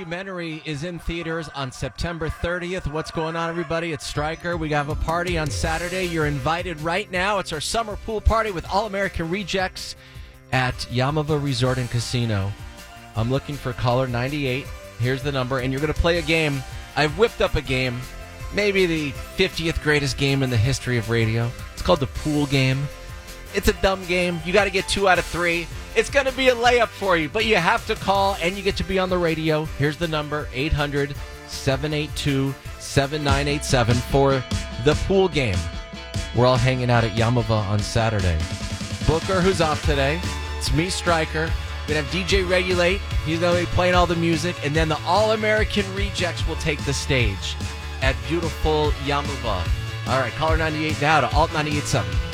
documentary is in theaters on September 30th. What's going on, everybody? It's Stryker. We have a party on Saturday. You're invited right now. It's our summer pool party with All-American Rejects at Yamava Resort and Casino. I'm looking for caller 98. Here's the number, and you're going to play a game. I've whipped up a game, maybe the 50th greatest game in the history of radio. It's called the Pool Game. It's a dumb game. You got to get 2 out of 3. It's going to be a layup for you, but you have to call, and you get to be on the radio. Here's the number, 800-782-7987 for the Pool Game. We're all hanging out at Yamava on Saturday. Booker, who's off today. It's me, Stryker. We're going to have DJ Regulate. He's going to be playing all the music, and then the All-American Rejects will take the stage at beautiful Yamava. All right, caller 98 now to Alt 98.7.